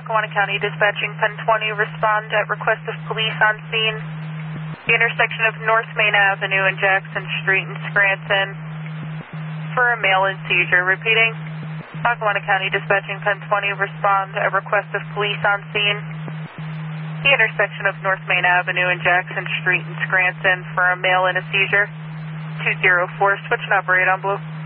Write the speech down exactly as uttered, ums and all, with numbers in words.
Lackawanna County Dispatching ten twenty, respond at request of police on scene. The intersection of North Main Avenue and Jackson Street in Scranton for a male in seizure. Repeating, Lackawanna County Dispatching ten twenty, respond at request of police on scene. The intersection of North Main Avenue and Jackson Street in Scranton for a male in a seizure. two zero four, switch and operate on Blue.